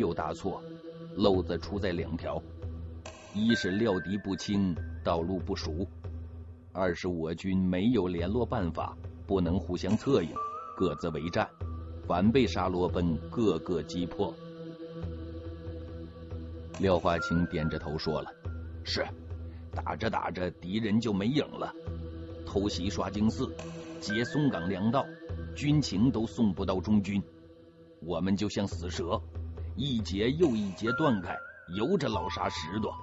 有大错，漏子出在2条：一是料敌不清，道路不熟；二是我军没有联络办法，不能互相策应，各自为战，反被沙罗奔各个击破。廖化清点着头说了：是，打着打着敌人就没影了，偷袭刷经寺，劫松岗粮道，军情都送不到中军，我们就像死蛇，一节又一节断开，由着老沙拾掇。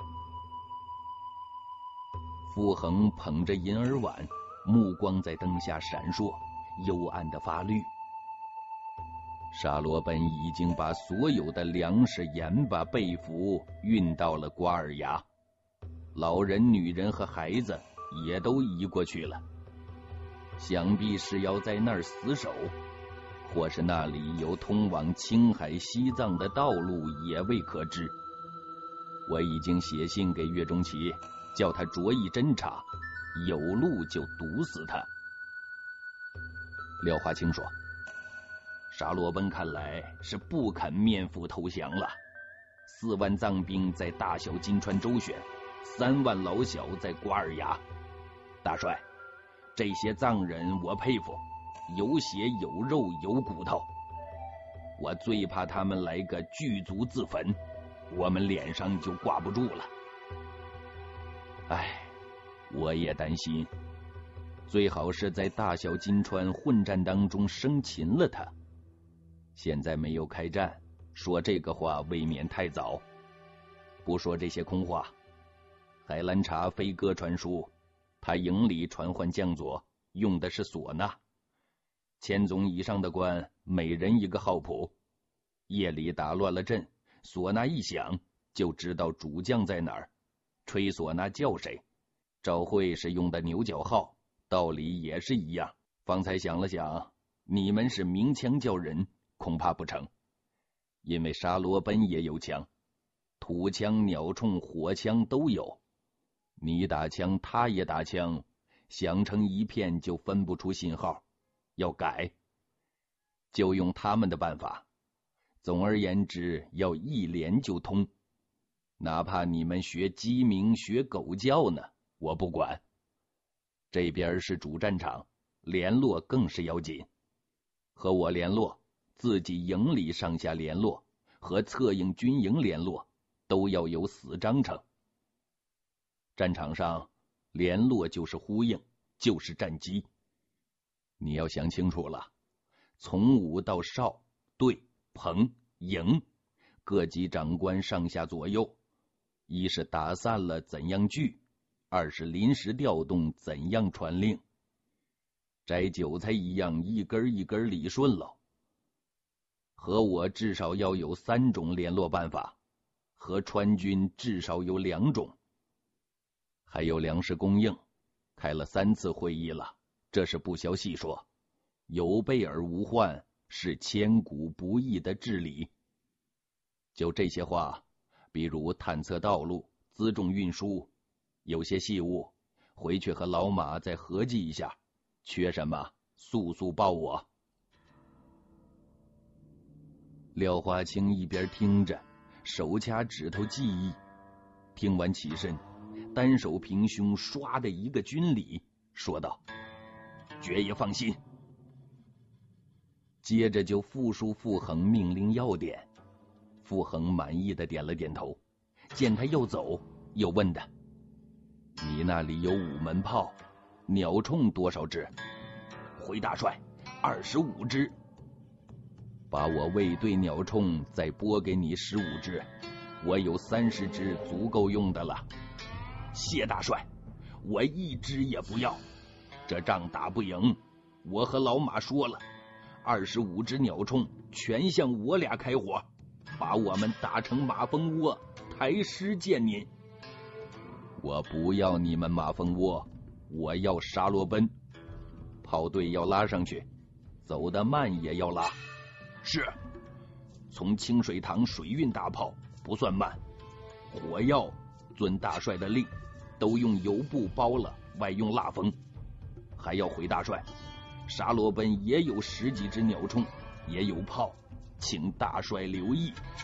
傅恒捧着银耳碗，目光在灯下闪烁，幽暗的发绿。沙罗奔已经把所有的粮食、盐巴、被服运到了瓜尔崖，老人、女人和孩子也都移过去了，想必是要在那儿死守，或是那里有通往青海、西藏的道路也未可知。我已经写信给岳钟琪，叫他着意侦查，有路就堵死他。廖化清说：沙罗奔看来是不肯面赴投降了。4万藏兵在大小金川周旋，3万老小在瓜尔崖。大帅，这些藏人我佩服，有血有肉有骨头，我最怕他们来个聚族自焚，我们脸上就挂不住了。唉，我也担心，最好是在大小金川混战当中生擒了他。现在没有开战，说这个话未免太早。不说这些空话，海兰察飞鸽传书，他营里传唤将佐用的是唢呐，1000总以上的官每人一个号谱，夜里打乱了阵，唢呐一响就知道主将在哪儿，吹唢呐叫谁。赵慧是用的牛角号，道理也是一样。方才想了想，你们是鸣枪叫人，恐怕不成，因为沙罗奔也有枪，土枪、鸟铳、火枪都有，你打枪他也打枪，响成一片就分不出信号，要改就用他们的办法。总而言之，要一连就通，哪怕你们学鸡鸣学狗叫呢，我不管。这边是主战场，联络更是要紧，和我联络，自己营里上下联络，和策应军营联络，都要有死章程。战场上联络就是呼应，就是战机。你要想清楚了，从武到少、队、棚、营，各级长官上下左右，一是打散了怎样聚，二是临时调动怎样传令。摘韭菜一样，一根一根理顺了。和我至少要有3种联络办法，和川军至少有2种。还有粮食供应，开了3次会议了，这是不消细说。有备而无患，是千古不易的治理。就这些话，比如探测道路、辎重运输，有些细务，回去和老马再合计一下，缺什么速速报我。廖化清一边听着，手掐指头记忆，听完起身，单手平胸，唰的一个军礼，说道：爵爷放心。接着就复述傅恒命令要点。傅恒满意的点了点头，见他又走，又问他：你那里有5门炮，鸟铳多少支？回大帅，25支。把我卫队鸟铳再拨给你15支，我有30支足够用的了。谢大帅，我1支也不要，这仗打不赢，我和老马说了，25支鸟铳全向我俩开火，把我们打成马蜂窝，抬尸见您。我不要你们马蜂窝，我要沙罗奔。炮队要拉上去，走得慢也要拉。是，从清水塘水运大炮不算慢，火药遵大帅的令，都用油布包了，外用蜡封。还要回大帅，沙罗奔也有10几支鸟铳，也有炮，请大帅留意。